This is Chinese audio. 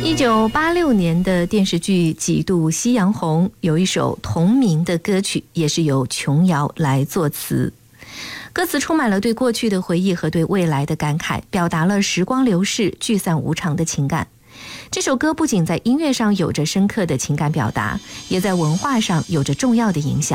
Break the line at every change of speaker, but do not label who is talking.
1986年的电视剧《几度夕阳红》有一首同名的歌曲，也是由琼瑶来作词。歌词充满了对过去的回忆和对未来的感慨，表达了时光流逝、聚散无常的情感。这首歌不仅在音乐上有着深刻的情感表达，也在文化上有着重要的影响。